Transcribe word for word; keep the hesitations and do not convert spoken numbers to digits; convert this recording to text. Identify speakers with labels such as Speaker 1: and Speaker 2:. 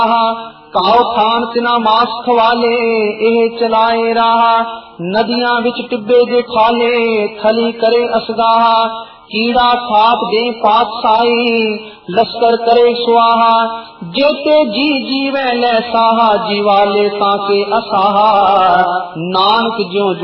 Speaker 1: Cow ਥਾਨ ਤਿਨਾ ਮਾਸ ਖਵਾਲੇ, ਇਹ ਚਲਾਏ ਰਾਹ। ਨਦੀਆਂ ਵਿੱਚ ਟਿੱਬੇ ਜੇ ਖਾਲੇ, ਥਲੀ ਕਰੇ ਅਸਗਾਹਾ। ਕੀੜਾ ਖਾਪ ਦੇ ਪਾਤਸ਼ਾਹੀ, ਲਸ਼ਕਰ करे स्वाहा। जेते जी जीवै लै साहा, जीवाले ताके असाहा। नानक ज्यों